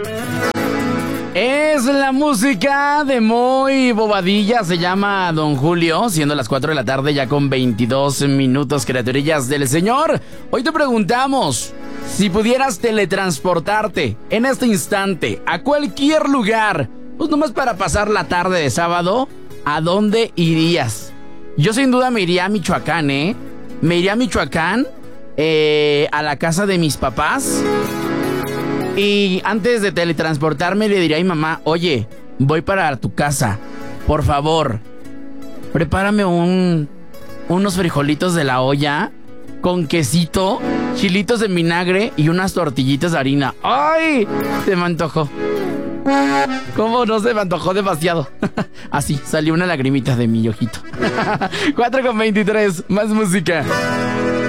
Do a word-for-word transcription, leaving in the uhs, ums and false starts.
Es la música de Moy Bobadilla, se llama Don Julio, siendo las cuatro de la tarde ya con veintidós minutos, criaturillas del Señor. Hoy te preguntamos, si pudieras teletransportarte en este instante a cualquier lugar, pues nomás para pasar la tarde de sábado, ¿a dónde irías? Yo sin duda me iría a Michoacán, ¿eh? Me iría a Michoacán, eh, a la casa de mis papás. Y antes de teletransportarme le diría a mi mamá, oye, voy para tu casa, por favor, prepárame un, unos frijolitos de la olla con quesito, chilitos de vinagre y unas tortillitas de harina. ¡Ay! Se me antojó. ¿Cómo no se me antojó demasiado? Así, salió una lagrimita de mi ojito. cuatro con veintitrés, más música.